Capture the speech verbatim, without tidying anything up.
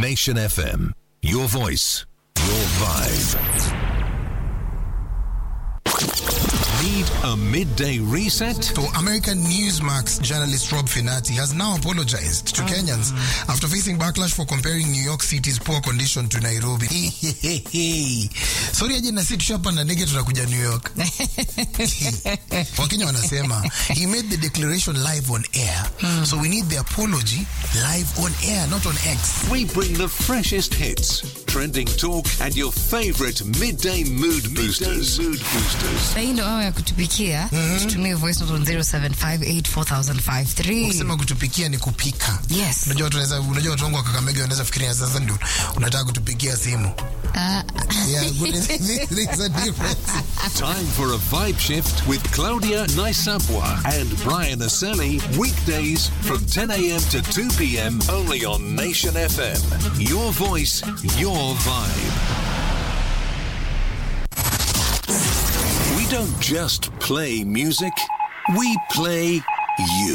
Nation F M. Your voice, your vibe. Need a midday reset? So American Newsmax journalist Rob Finati has now apologized to Kenyans after facing backlash for comparing New York City's poor condition to Nairobi. Sorry aje na sisi tushapanda ndege tunakuja New York. Wakenya wanasema he made the declaration live on air. Mm. So we need the apology live on air, not on X. We bring the freshest hits, trending talk and your favorite midday mood boosters. Midday mood boosters. Hii ndio hawa ya kutupikia. Mm-hmm. Tutumie voice note on zero seven five eight four thousand five three. Ukisema kutupikia ni kupika. Yes. Unajua watu wanaweza unajua watu wangu wa Kakamega wanaweza fikiria sasa ndio unataka kutupikia simu. Uh, yeah, good. There's a difference. Time for a vibe shift with Claudia Naisabwa and Brian Aseli. Weekdays from ten a.m. to two p.m. only on Nation F M. Your voice, your vibe. We don't just play music, we play you.